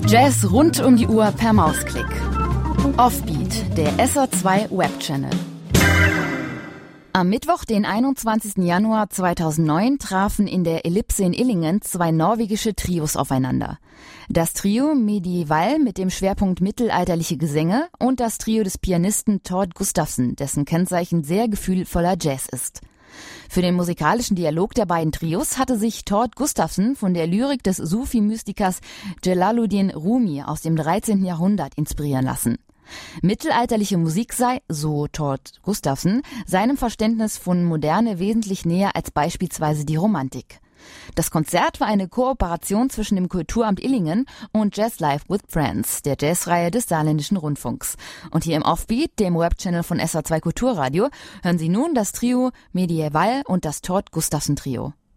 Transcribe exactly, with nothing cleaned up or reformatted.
Jazz rund um die Uhr per Mausklick. Offbeat, der S R zwei Webchannel. Am Mittwoch, den einundzwanzigsten Januar zweitausendneun, trafen in der Ellipse in Illingen zwei norwegische Trios aufeinander. Das Trio Medieval mit dem Schwerpunkt mittelalterliche Gesänge und das Trio des Pianisten Tord Gustafsson, dessen Kennzeichen sehr gefühlvoller Jazz ist. Für den musikalischen Dialog der beiden Trios hatte sich Tord Gustafsson von der Lyrik des Sufi-Mystikers Jalaluddin Rumi aus dem dreizehnten Jahrhundert inspirieren lassen. Mittelalterliche Musik sei, so Tord Gustafsson, seinem Verständnis von Moderne wesentlich näher als beispielsweise die Romantik. Das Konzert war eine Kooperation zwischen dem Kulturamt Illingen und Jazz Live with Friends, der Jazzreihe des Saarländischen Rundfunks. Und hier im Offbeat, dem Webchannel von S R zwei Kulturradio, hören Sie nun das Trio Medieval und das Tord Gustafsson Trio.